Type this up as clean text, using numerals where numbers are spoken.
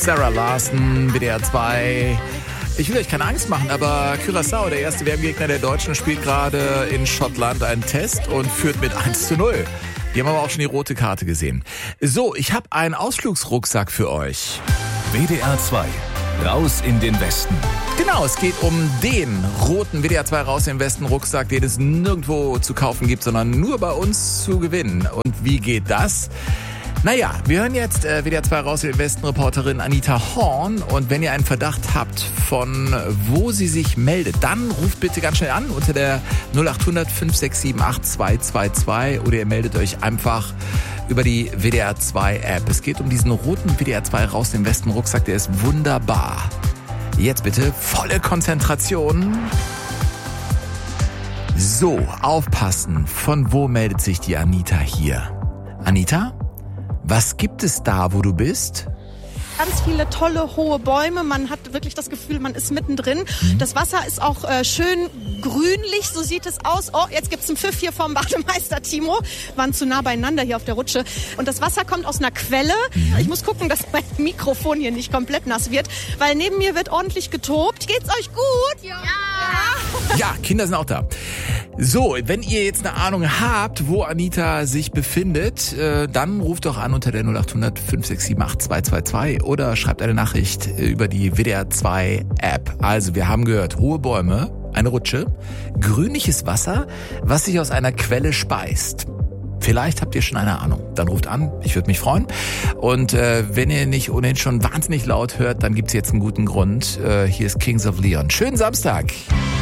Sarah Larson, WDR 2. Ich will euch keine Angst machen, aber Curaçao, der erste WM-Gegner der Deutschen, spielt gerade in Schottland einen Test und führt mit 1:0. Die haben aber auch schon die rote Karte gesehen. So, ich habe einen Ausflugsrucksack für euch. WDR 2, raus in den Westen. Genau, es geht um den roten WDR 2 raus im Westen Rucksack, den es nirgendwo zu kaufen gibt, sondern nur bei uns zu gewinnen. Und wie geht das? Naja, wir hören jetzt WDR 2 raus im Westen Reporterin Anita Horn. Und wenn ihr einen Verdacht habt, von wo sie sich meldet, dann ruft bitte ganz schnell an unter der 0800 567 8222 oder ihr meldet euch einfach über die WDR 2 App. Es geht um diesen roten WDR 2 raus im Westen Rucksack, der ist wunderbar. Jetzt bitte volle Konzentration. So, aufpassen. Von wo meldet sich die Anita hier? Anita? Was gibt es da, wo du bist? Ganz viele tolle, hohe Bäume. Man hat wirklich das Gefühl, man ist mittendrin. Das Wasser ist auch schön grünlich, so sieht es aus. Oh, jetzt gibt's einen Pfiff hier vom Bademeister Timo. Waren zu nah beieinander hier auf der Rutsche. Und das Wasser kommt aus einer Quelle. Ich muss gucken, dass mein Mikrofon hier nicht komplett nass wird, weil neben mir wird ordentlich getobt. Geht's euch gut? Ja. Ja, Kinder sind auch da. So, wenn ihr jetzt eine Ahnung habt, wo Anita sich befindet, dann ruft doch an unter der 0800 567 8222 oder schreibt eine Nachricht über die WDR 2 App. Also, wir haben gehört, hohe Bäume, eine Rutsche, grünliches Wasser, was sich aus einer Quelle speist. Vielleicht habt ihr schon eine Ahnung. Dann ruft an, ich würde mich freuen. Und wenn ihr nicht ohnehin schon wahnsinnig laut hört, dann gibt's jetzt einen guten Grund. Hier ist Kings of Leon. Schönen Samstag.